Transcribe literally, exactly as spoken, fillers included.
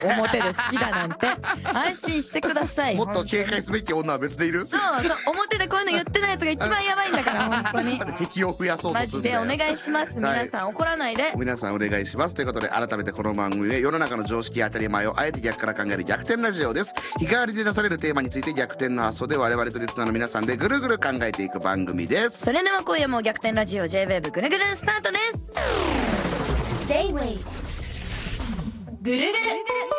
表で好きだなんて安心してください。 もっと警戒すべき女は別でいる。 そうそう、表でこういうの言ってないやつが一番やばいんだから本当に敵を増やそうとマするんだよ。 ジでお願いします。皆さん怒らないで。 皆さんお願いします。ということで改めてこの番組は世の中の常識や当たり前をあえて逆から考える逆転ラジオです。日替わりで出されるテーマについて逆転の発想で我々とリスナーの皆さんでぐるぐる考えていく番組です。 それでは今夜も逆転ラジオ ジェイウェーブ ぐるぐるスタートです。 J-Wave ぐるぐる